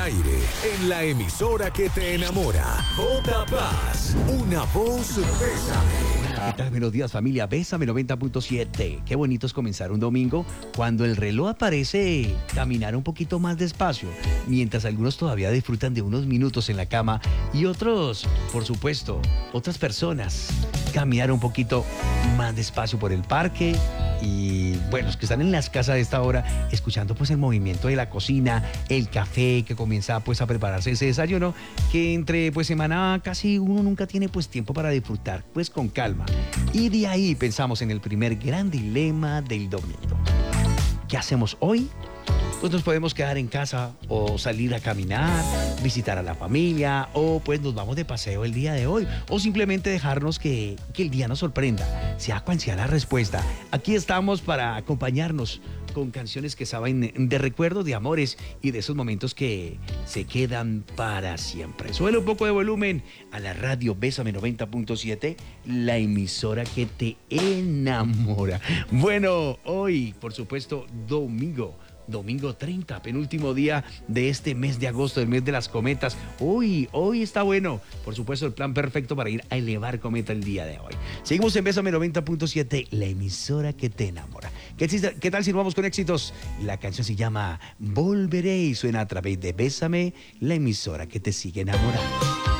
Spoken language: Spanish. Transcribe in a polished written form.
aire en la emisora que te enamora. J Paz, una voz Bésame. ¿Qué tal? Buenos días, familia. Bésame 90.7. Qué bonito es comenzar un domingo cuando el reloj aparece caminar un poquito más despacio, mientras algunos todavía disfrutan de unos minutos en la cama y otros, por supuesto, otras personas caminar un poquito más despacio por el parque. Y bueno, los que están en las casas de esta hora, escuchando pues el movimiento de la cocina, el café que comienza pues a prepararse ese desayuno, que entre pues semana casi uno nunca tiene pues tiempo para disfrutar pues con calma. Y de ahí pensamos en el primer gran dilema del domingo. ¿Qué hacemos hoy? Pues nos podemos quedar en casa o salir a caminar, visitar a la familia, o pues nos vamos de paseo el día de hoy, o simplemente dejarnos que el día nos sorprenda, sea cual sea la respuesta. Aquí estamos para acompañarnos con canciones que saben de recuerdos, de amores y de esos momentos que se quedan para siempre. Suele un poco de volumen a la radio Bésame 90.7, la emisora que te enamora. Bueno, hoy, por supuesto, Domingo 30, penúltimo día de este mes de agosto, el mes de las cometas. Hoy está bueno. Por supuesto, el plan perfecto para ir a elevar cometa el día de hoy. Seguimos en Bésame 90.7, la emisora que te enamora. ¿Qué tal si nos vamos con éxitos? La canción se llama Volveré y suena a través de Bésame, la emisora que te sigue enamorando.